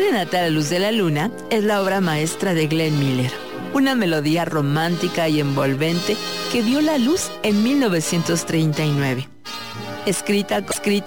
Serenata a la luz de la luna es la obra maestra de Glenn Miller, una melodía romántica y envolvente que vio la luz en 1939. Escrita